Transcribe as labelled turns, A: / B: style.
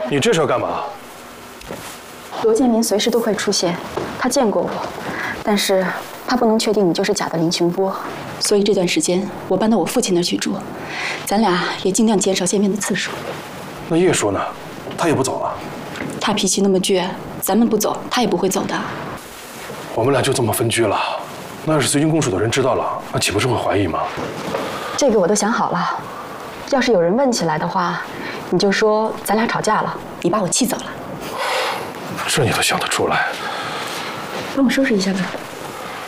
A: 你这是要干嘛？
B: 罗建民随时都会出现，他见过我，但是他不能确定你就是假的林琼波，所以这段时间我搬到我父亲那儿去住，咱俩也尽量减少见面的次数。
A: 那叶叔呢？他也不走了？
B: 他脾气那么倔，咱们不走，他也不会走的。
A: 我们俩就这么分居了，那要是随军公署的人知道了，那岂不是会怀疑吗？
B: 这个我都想好了，要是有人问起来的话，你就说咱俩吵架了，你把我气走了。
A: 这你都想得出来？
B: 帮我收拾一下吧。